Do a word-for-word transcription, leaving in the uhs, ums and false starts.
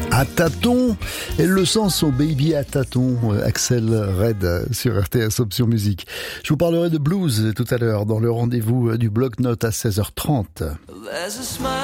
À tâtons, elle le sent son baby à tâtons, Axel Red sur R T S Option Musique. Je vous parlerai de blues tout à l'heure dans le rendez-vous du bloc-notes à seize heures trente.